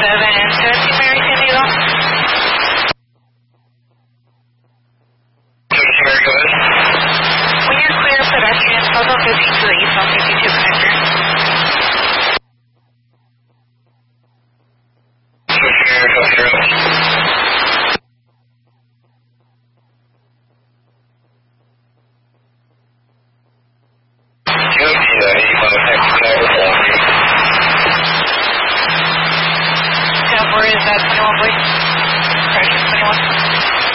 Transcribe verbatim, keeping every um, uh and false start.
seven seventeen Mary San Diego. seventeen Mary, go ahead. When you're clear pedestrians, hold on fifteen to the east on fifty-two connector. seventeen Mary, go ahead. Where is that twenty-one, please? Correction, twenty-one.